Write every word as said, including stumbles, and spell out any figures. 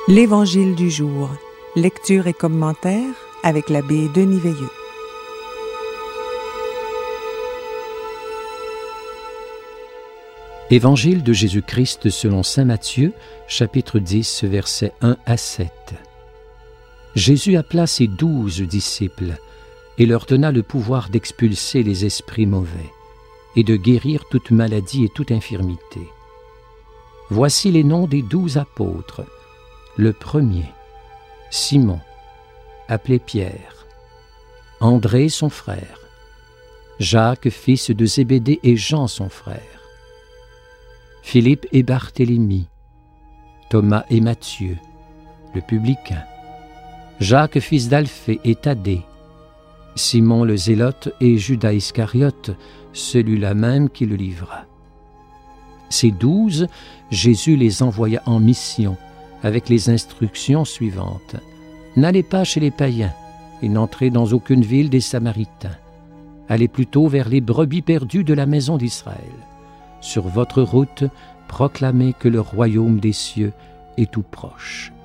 L'Évangile du jour. Lecture et commentaire avec l'abbé Denis Veilleux. Évangile de Jésus-Christ selon saint Matthieu, chapitre dix, versets un à sept. Jésus appela ses douze disciples et leur donna le pouvoir d'expulser les esprits mauvais et de guérir toute maladie et toute infirmité. Voici les noms des douze apôtres. Le premier, Simon, appelé Pierre, André son frère, Jacques fils de Zébédée et Jean son frère, Philippe et Barthélemy, Thomas et Matthieu, le publicain, Jacques fils d'Alphée et Thaddée, Simon le Zélote et Judas Iscariote, celui-là même qui le livra. Ces douze, Jésus les envoya en mission, avec les instructions suivantes. N'allez pas chez les païens et n'entrez dans aucune ville des Samaritains. Allez plutôt vers les brebis perdues de la maison d'Israël. Sur votre route, proclamez que le royaume des cieux est tout proche.